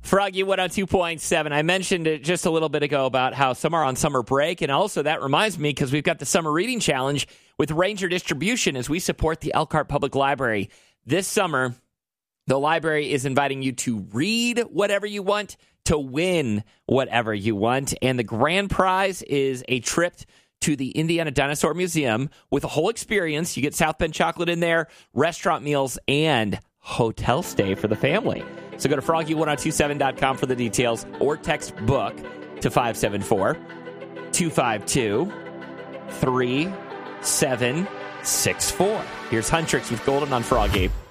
Froggy 102.7. I mentioned it just a little bit ago about how some are on summer break, and also that reminds me because we've got the Summer Reading Challenge with Ranger Distribution as we support the Elkhart Public Library. This summer, the library is inviting you to read whatever you want, to win whatever you want, and the grand prize is a trip to the Indiana Dinosaur Museum with a whole experience. You get South Bend chocolate in there, restaurant meals, and hotel stay for the family. So go to froggy1027.com for the details or text book to 574-252-3764. Here's Huntrix with Golden on Froggy.